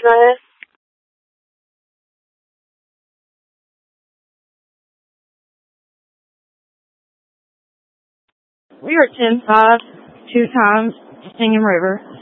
ahead. We are 10-5, 2 times Singing River.